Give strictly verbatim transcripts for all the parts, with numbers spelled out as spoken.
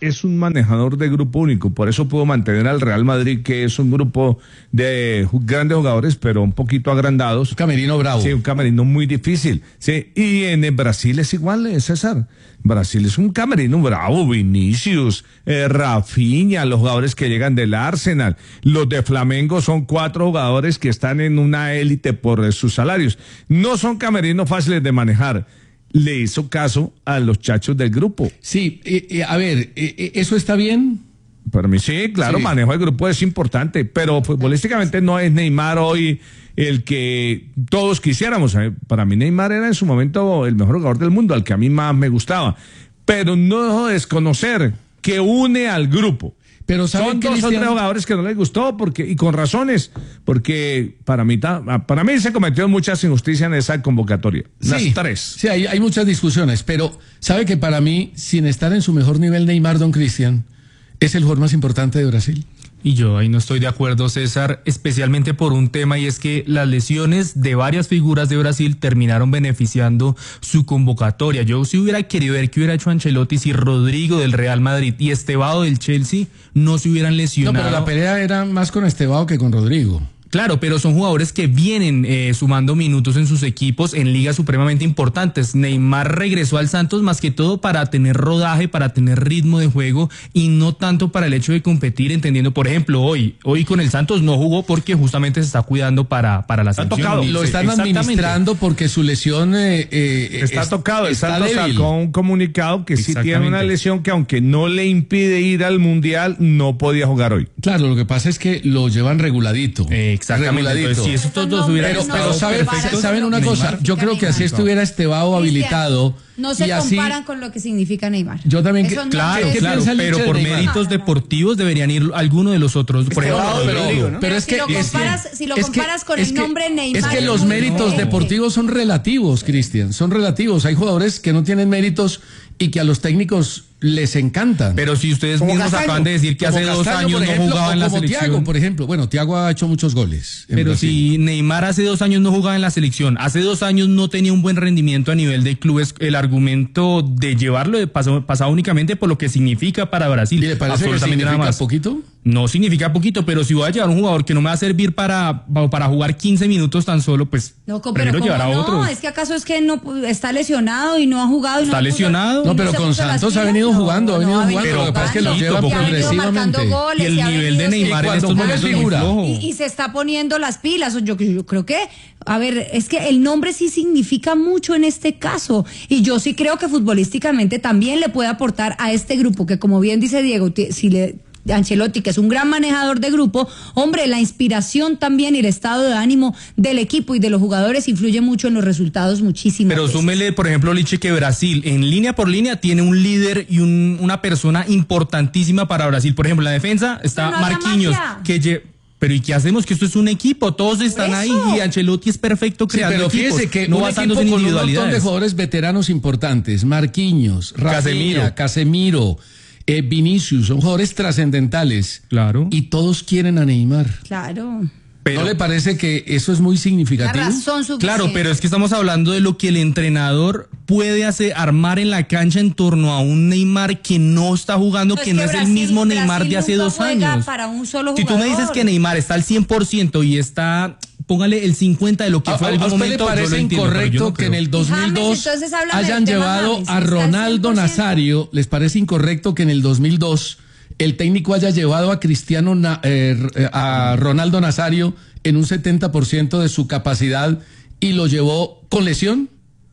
es un manejador de grupo único, por eso pudo mantener al Real Madrid, que es un grupo de grandes jugadores, pero un poquito agrandados. Un camerino bravo. Sí, un camerino muy difícil. Sí, y en el Brasil es igual, eh, César. Brasil es un camerino bravo, Vinicius, eh, Rafinha, los jugadores que llegan del Arsenal. Los de Flamengo son cuatro jugadores que están en una élite por eh, sus salarios. No son camerinos fáciles de manejar. Le hizo caso a los chachos del grupo. Sí, eh, eh, a ver, eh, ¿eso está bien? Para mí sí, claro, sí. Manejo del grupo es importante, pero futbolísticamente no es Neymar hoy el que todos quisiéramos. Para mí Neymar era en su momento el mejor jugador del mundo, al que a mí más me gustaba. Pero no dejo de desconocer que une al grupo. Pero son dos Cristian... o tres jugadores que no les gustó, porque y con razones, porque para mí para mí se cometió muchas injusticias en esa convocatoria. Las sí, tres. Sí, hay, hay muchas discusiones, pero sabe que para mí, sin estar en su mejor nivel, Neymar, don Cristian, es el jugador más importante de Brasil. Y yo ahí no estoy de acuerdo, César, especialmente por un tema, y es que las lesiones de varias figuras de Brasil terminaron beneficiando su convocatoria. Yo sí hubiera querido ver qué hubiera hecho Ancelotti si Rodrigo del Real Madrid y Estevao del Chelsea no se hubieran lesionado. No, pero la pelea era más con Estevao que con Rodrigo. Claro, pero son jugadores que vienen eh, sumando minutos en sus equipos en ligas supremamente importantes. Neymar regresó al Santos más que todo para tener rodaje, para tener ritmo de juego y no tanto para el hecho de competir, entendiendo, por ejemplo, hoy hoy con el Santos no jugó porque justamente se está cuidando para, para la selección. Tocado. Lo están administrando porque su lesión eh, eh, está es, tocado. El está Santos débil. sacó un comunicado que sí tiene una lesión que aunque no le impide ir al Mundial, no podía jugar hoy. Claro, lo que pasa es que lo llevan reguladito. Eh, Exactamente, entonces, si estos dos hubieran pero, pero ¿saben, ¿saben una cosa? Yo creo que así estuviera Estevao habilitado. No se y así, comparan con lo que significa Neymar. Yo también, que, no claro, es, claro, pero por méritos deportivos deberían ir alguno de los otros. Por ejemplo, pero, Rodrigo, ¿no? pero es que si lo comparas, es, si lo es comparas que, con es el que, nombre Neymar. Es que los méritos diferente. deportivos son relativos, Cristian, son relativos. Hay jugadores que no tienen méritos y que a los técnicos les encantan. Pero si ustedes como mismos Castaño, acaban de decir que hace Castaño, dos años ejemplo, no jugaba en la como selección. Thiago, por ejemplo. Bueno, Thiago ha hecho muchos goles. Pero Brasil. si Neymar hace dos años no jugaba en la selección, hace dos años no tenía un buen rendimiento a nivel de clubes, el argumento de llevarlo de paso, pasaba únicamente por lo que significa para Brasil. ¿Y le parece que significa nada más. poquito? No significa poquito, pero si voy a llevar un jugador que no me va a servir para, para jugar quince minutos tan solo, pues no, pero llevar a otro. No, es que acaso es que no está lesionado y no ha jugado. Y está no lesionado. No, pero con Santos ha venido jugando, ha venido no, jugando. Lo que pasa es que lo lleva poco progresivamente. Goles, y el nivel de Neymar en estos momentos es muy flojo. Y, y se está poniendo las pilas. Yo, yo creo que, a ver, es que el nombre sí significa mucho en este caso. Y yo sí creo que futbolísticamente también le puede aportar a este grupo, que como bien dice Diego, si le... Ancelotti, que es un gran manejador de grupo, hombre, la inspiración también y el estado de ánimo del equipo y de los jugadores influye mucho en los resultados muchísimo. Pero veces. súmele, por ejemplo, Liche, que Brasil en línea por línea tiene un líder y un, una persona importantísima para Brasil. Por ejemplo, en la defensa está no Marquinhos, que lle pero ¿y qué hacemos? Que esto es un equipo, todos están ahí y Ancelotti es perfecto creando sí, pero equipos. Fíjese que no un equipo con un montón de jugadores veteranos importantes, Marquinhos, Rafinha, Casemiro, Casemiro Eh, Vinicius, son jugadores trascendentales. Claro. Y todos quieren a Neymar. Claro. Pero, ¿no le parece que eso es muy significativo? La razón suficiente. Claro, pero es que estamos hablando de lo que el entrenador puede hacer, armar en la cancha en torno a un Neymar que no está jugando, no, que, que no Brasil, es el mismo Neymar Brasil de hace dos años. Para un solo si tú me dices que Neymar está al cien por ciento y está... Póngale el cincuenta de lo que ¿A, fue ¿A algún usted momento, le parece entiendo, incorrecto no que en el dos mil dos James, hayan llevado James, a Ronaldo Nazario? ¿Les parece incorrecto que en el dos mil dos el técnico haya llevado a Cristiano Na, eh, a Ronaldo Nazario en un setenta por ciento de su capacidad y lo llevó con lesión?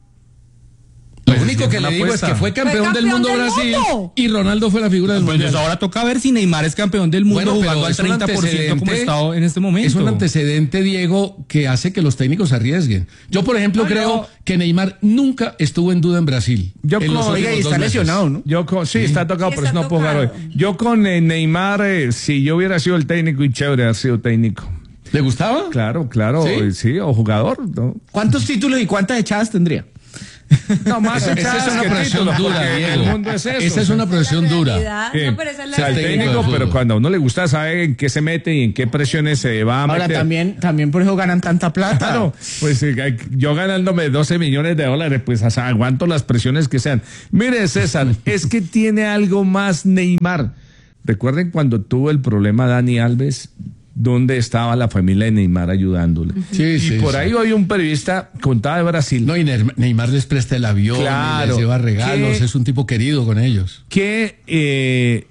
Lo pues único que le digo apuesta. es que fue campeón, fue campeón del mundo del Brasil mundo. Y Ronaldo fue la figura del pues mundial. Ahora toca ver si Neymar es campeón del mundo bueno, jugando al treinta por ciento como está en este momento. Es un antecedente, Diego, que hace que los técnicos arriesguen. Yo, por ejemplo, no, creo no. que Neymar nunca estuvo en duda en Brasil. Yo en con, oiga, y está lesionado, ¿no? Yo con, sí, sí, está tocado, sí, por eso no puedo jugar hoy. Yo con eh, Neymar, eh, si yo hubiera sido el técnico y chévere, ha sido técnico. ¿Le gustaba? Claro, claro, ¿Sí? sí, o jugador, ¿no? ¿Cuántos títulos y cuántas echadas tendría? No, más Esa hinchadas es una que profesión títulos, dura, porque Diego. el mundo es eso. Esa es una profesión Esa es la dura. realidad. Eh, No, pero esa es o la sea, el técnico técnico, de fútbol. pero cuando a uno le gusta sabe en qué se mete y en qué presiones se va a Ahora meter. también, también por eso ganan tanta plata. Claro, pues eh, yo ganándome doce millones de dólares, pues hasta aguanto las presiones que sean. Mire, César, es que tiene algo más Neymar. Recuerden cuando tuvo el problema Dani Alves, ¿dónde estaba la familia de Neymar ayudándole? Sí, y sí, por sí. ahí hoy un periodista contaba de Brasil. No, y Ne- Neymar les presta el avión, Claro. y les lleva regalos, ¿Qué? es un tipo querido con ellos. que eh,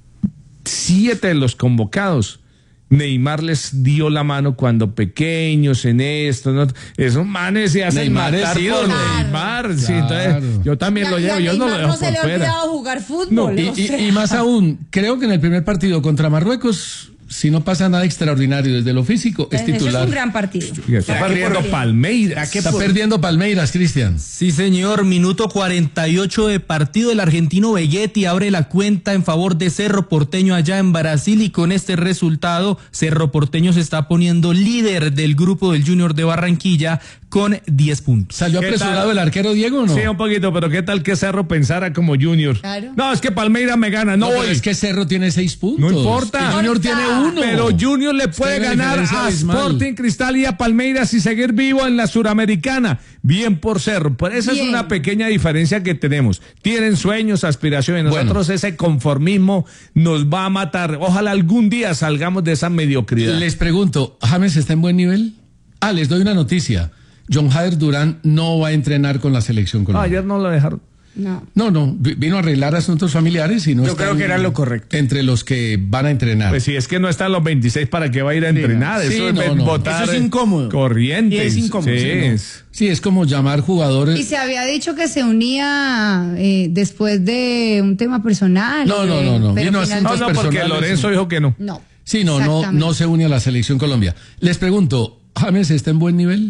siete de los convocados, Neymar les dio la mano cuando pequeños en esto, ¿no? Esos manes se hacen Neymar es matar por ídolo. Neymar. Sí, Claro. entonces, yo también lo Y a llevo, yo no lo Neymar dejo no se por le ha fuera. olvidado jugar fútbol. No, Y, o y- sea. y más aún, creo que en el primer partido contra Marruecos, si no pasa nada extraordinario desde lo físico, es Ese es titular. un gran partido. Y está perdiendo Palmeiras. Está perdiendo Palmeiras, Cristian. Sí, señor. Minuto cuarenta y ocho de partido. El argentino Vegetti abre la cuenta en favor de Cerro Porteño allá en Brasil y con este resultado Cerro Porteño se está poniendo líder del grupo del Junior de Barranquilla con diez puntos. ¿Salió ¿Qué apresurado tal? el arquero Diego o no? Sí, un poquito, pero ¿qué tal que Cerro pensara como Junior? Claro. No, es que Palmeiras me gana, no, No, pero voy. es que Cerro tiene seis puntos. No importa. El Junior tiene uno. Pero Junior le puede Tiene una ganar diferencia a abismal. Sporting Cristal y a Palmeiras y seguir vivo en la Suramericana. Bien por Cerro. Pero esa Bien. es una pequeña diferencia que tenemos. Tienen sueños, aspiraciones. Bueno. Nosotros ese conformismo nos va a matar. Ojalá algún día salgamos de esa mediocridad. Les pregunto, ¿James está en buen nivel? Ah, les doy una noticia. John Jader Durán no va a entrenar con la selección No, colombiana. ayer no lo dejaron. No. No, no, vi- vino a arreglar asuntos familiares y no Yo está creo que era lo correcto. entre los que van a entrenar. Pues si es que no están los veintiséis, ¿para qué va a ir a entrenar? Sí, Eso no, es no. botar Eso es incómodo. corriente. Y es incómodo, Sí, sí, no. es- Sí, es como llamar jugadores. Y se había dicho que se unía eh, después de un tema personal. No, no, eh, no, no. pero Vino a finalmente- No, no, porque personales, Lorenzo sí. dijo que no. No. Sí, no, no, Exactamente. no se une a la selección Colombia. Les pregunto, ¿James está en buen nivel?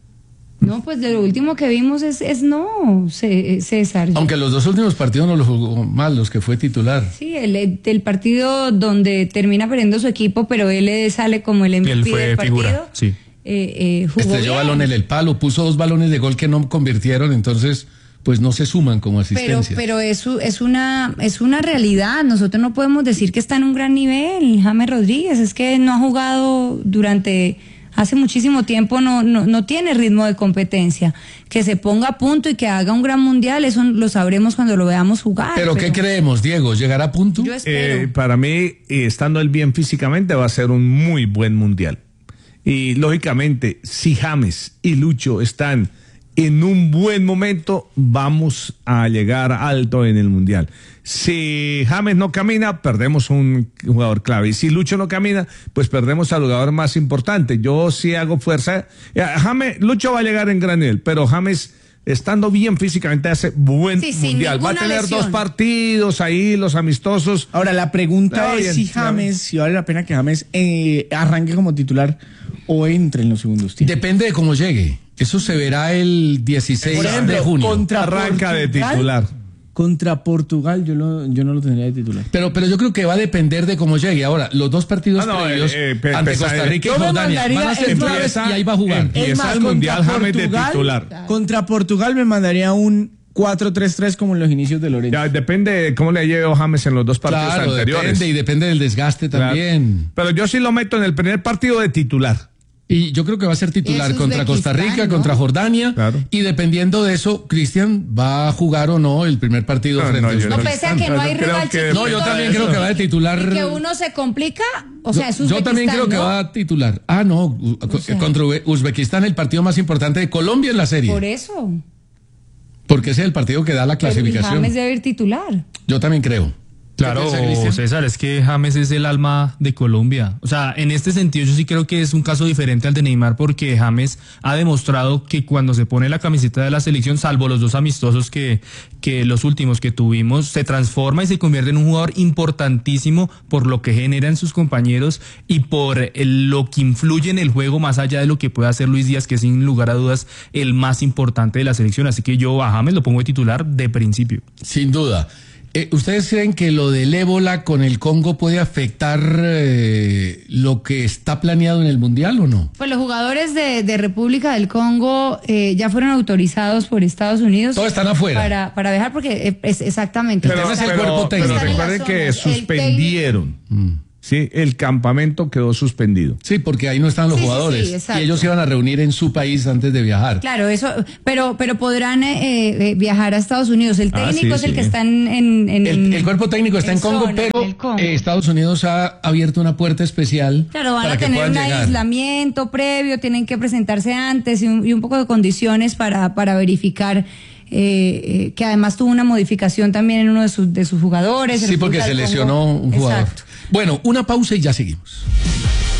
No, pues de lo último que vimos es, es no, C- César. Aunque los dos últimos partidos no los jugó mal, los que fue titular. Sí, el, el partido donde termina perdiendo su equipo, pero él eh, sale como el M V Él P fue del partido. figura, sí. Eh, eh, jugó Estrelló bien. balón en el palo, puso dos balones de gol que no convirtieron, entonces pues no se suman como Pero, asistencia. pero es, u- es una es una realidad. Nosotros no podemos decir que está en un gran nivel, James Rodríguez. Es que no ha jugado durante hace muchísimo tiempo, no, no, no tiene ritmo de competencia. Que se ponga a punto y que haga un gran mundial, eso lo sabremos cuando lo veamos jugar. ¿Pero qué creemos, Diego? ¿Llegará a punto? Yo espero. Eh, para mí, eh, estando él bien físicamente, va a ser un muy buen mundial. Y lógicamente, si James y Lucho están en un buen momento, vamos a llegar alto en el mundial. Si James no camina, perdemos un jugador clave. Y si Lucho no camina, pues perdemos al jugador más importante. Yo sí hago fuerza. Eh, James, Lucho va a llegar en gran nivel, pero James, estando bien físicamente, hace buen Sí, sin mundial. Va a ninguna tener lesión. dos partidos ahí, los amistosos. Ahora, la pregunta Ah, es bien, si ya James, si vale la pena que James eh, arranque como titular o entre en los segundos tiempos. Depende de cómo llegue. Eso se verá el dieciséis Por ejemplo, de junio. contra Arranca de Portugal, titular. Contra Portugal yo, lo, yo no lo tendría de titular. Pero, pero yo creo que va a depender de cómo llegue. Ahora, los dos partidos Ah, no, previos eh, eh, pe- ante pesa- Costa Rica y yo me Jordania mandaría van a ser el claves empieza- y ahí va a jugar. em- Empieza el Mundial James de titular. Contra Portugal me mandaría un cuatro tres tres como en los inicios de Lorenzo. Ya depende de cómo le lleve James en los dos partidos Claro, anteriores. depende y depende del desgaste Claro. también. Pero yo sí lo meto en el primer partido de titular. Y yo creo que va a ser titular Es contra Costa Rica, Uzbekistán, ¿no? contra Jordania. Claro. Y dependiendo de eso, Cristian va a jugar o no el primer partido No, frente no, a yo No, Uzbekistán. pese a que no hay Yo creo rival que- chiquito. No, yo también creo que va de titular. Y que uno se complica, o sea, es yo también Uzbekistán, creo que ¿no? va a titular. Ah, no, u- sea. contra Ube- Uzbekistán, el partido más importante de Colombia en la serie. Por eso. Porque ese es el partido que da la Pero clasificación. James debe ir titular. Yo también creo. Claro, ¿Qué piensa, Cristian? César, es que James es el alma de Colombia. O sea, en este sentido yo sí creo que es un caso diferente al de Neymar porque James ha demostrado que cuando se pone la camiseta de la selección, salvo los dos amistosos que, que los últimos que tuvimos, se transforma y se convierte en un jugador importantísimo por lo que genera en sus compañeros y por el- lo que influye en el juego más allá de lo que puede hacer Luis Díaz, que es sin lugar a dudas el más importante de la selección. Así que yo a James lo pongo de titular de principio. Sin duda. Eh, ¿Ustedes creen que lo del ébola con el Congo puede afectar eh, lo que está planeado en el Mundial o no? Pues los jugadores de, de República del Congo eh, ya fueron autorizados por Estados Unidos. Todos están afuera. Para, para viajar porque eh, es exactamente. Pero- tema es el cuerpo técnico. Pero recuerden Están en que la zona, el suspendieron. Sí, el campamento quedó suspendido. Sí, porque ahí no están los Sí, sí, jugadores. sí, exacto. y ellos se iban a reunir en su país antes de viajar. Claro, eso, pero, pero podrán eh, eh, viajar a Estados Unidos. El Ah, técnico sí, es el sí. que está en, en, en- El, el cuerpo técnico está en, Congo, zona, pero en el Congo. eh, Estados Unidos ha abierto una puerta especial Claro, van para a que tener puedan un llegar. aislamiento previo, tienen que presentarse antes y un, y un poco de condiciones para, para verificar eh, eh, que además tuvo una modificación también en uno de sus, de sus jugadores. Sí, porque República se del lesionó Congo. un jugador. Exacto. Bueno, una pausa y ya seguimos.